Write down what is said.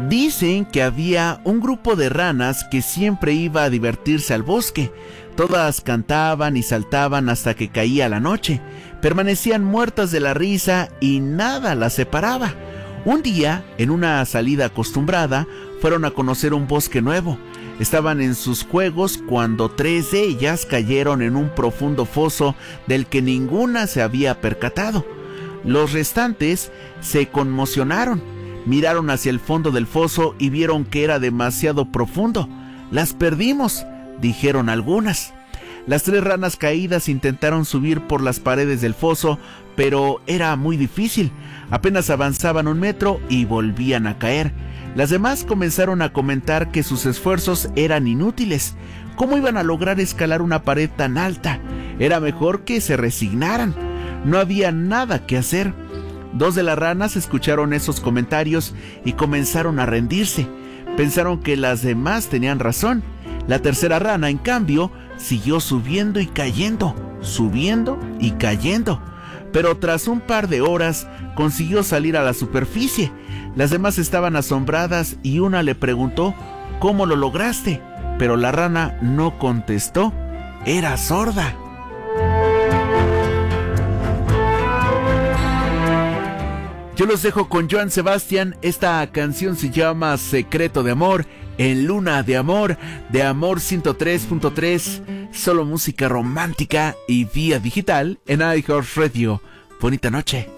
Dicen que había un grupo de ranas que siempre iba a divertirse al bosque. Todas cantaban y saltaban hasta que caía la noche. Permanecían muertas de la risa y nada las separaba. Un día, en una salida acostumbrada, fueron a conocer un bosque nuevo. Estaban en sus juegos cuando 3 de ellas cayeron en un profundo foso del que ninguna se había percatado. Los restantes se conmocionaron, miraron hacia el fondo del foso y vieron que era demasiado profundo. «Las perdimos», dijeron algunas. Las 3 ranas caídas intentaron subir por las paredes del foso, pero era muy difícil. Apenas avanzaban 1 metro y volvían a caer. Las demás comenzaron a comentar que sus esfuerzos eran inútiles. ¿Cómo iban a lograr escalar una pared tan alta? Era mejor que se resignaran. No había nada que hacer. 2 de las ranas escucharon esos comentarios y comenzaron a rendirse. Pensaron que las demás tenían razón. La tercera rana, en cambio, siguió subiendo y cayendo, subiendo y cayendo. Pero tras un par de horas consiguió salir a la superficie. Las demás estaban asombradas y una le preguntó: «¿Cómo lo lograste?». Pero la rana no contestó. Era sorda. Yo los dejo con Joan Sebastián. Esta canción se llama Secreto de Amor, en Luna de Amor 103.3, solo música romántica y vía digital en iHeartRadio. Bonita noche.